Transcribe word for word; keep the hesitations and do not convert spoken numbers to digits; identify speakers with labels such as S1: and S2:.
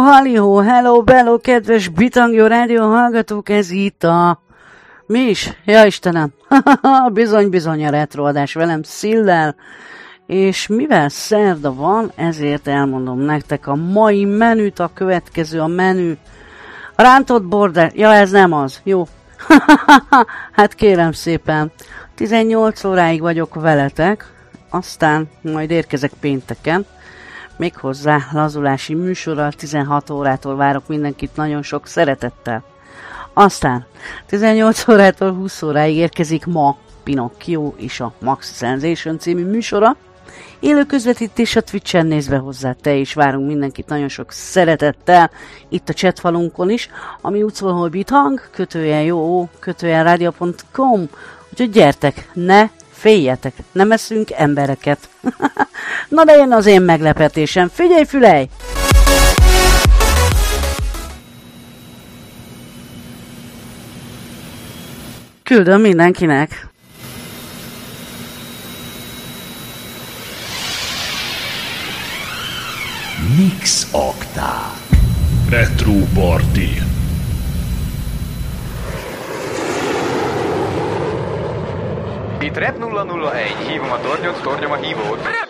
S1: hallihó, hello, bello, kedves Bitangjó rádió hallgatók, ez itt a... Mi is? Ja Istenem, bizony, bizony a retroadás velem, Szillel, és mivel szerda van, ezért elmondom nektek a mai menüt, a következő a menü. Rántott border, ja ez nem az, jó. Hát kérem szépen, tizennyolc óráig vagyok veletek, aztán majd érkezek pénteken, méghozzá lazulási műsorral, tizenhat órától várok mindenkit nagyon sok szeretettel. Aztán tizennyolc órától húsz óráig érkezik ma Pinocchio és a Max Sensation című műsora. Élő közvetítés a Twitch-en, nézve hozzá te is, várunk mindenkit nagyon sok szeretettel, itt a chatfalunkon is, ami úgy szól, hogy bithang, kötőjen jó, kötőjen rádió pont com, úgyhogy gyertek, ne féljetek, nem eszünk embereket. Na de jön az én meglepetésem, figyelj fülej! Küldöm mindenkinek!
S2: Mix Octa Retro Party.
S3: Itt Rep nulla nulla egy, hívom a tornyot, tornyom a hívót. Rep